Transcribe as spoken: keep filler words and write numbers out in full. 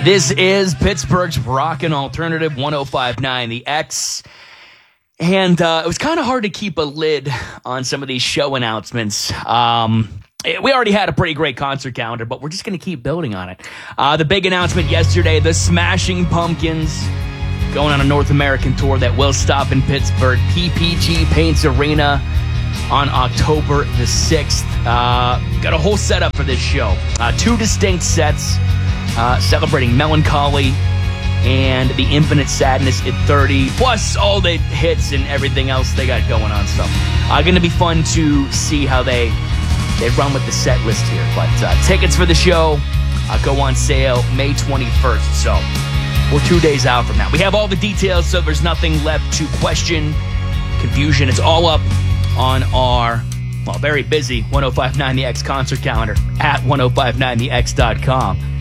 This is Pittsburgh's Rockin' Alternative one oh five point nine The X. And uh, it was kind of hard to keep a lid on some of these show announcements. Um, we already had a pretty great concert calendar, but we're just going to keep building on it. Uh, the big announcement yesterday, the Smashing Pumpkins going on a North American tour that will stop in Pittsburgh. P P G Paints Arena on October the sixth. Uh, got a whole setup for this show. Uh, two distinct sets. Uh, celebrating Melancholy and The Infinite Sadness at thirty, plus all the hits and everything else they got going on. So, uh, going to be fun to see how they they run with the set list here. But uh, tickets for the show uh, go on sale May twenty-first. So, we're two days out from now. We have all the details, so there's nothing left to question, confusion. It's all up on our, well, very busy one oh five point nine The X concert calendar at ten fifty-nine the x dot com.